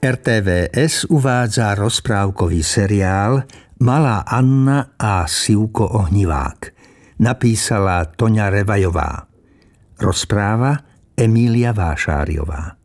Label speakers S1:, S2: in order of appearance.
S1: RTVS uvádza rozprávkový seriál Malá Anna a Sivko Ohnivák. Napísala Toňa Revajová. Rozpráva Emília Vášáriová.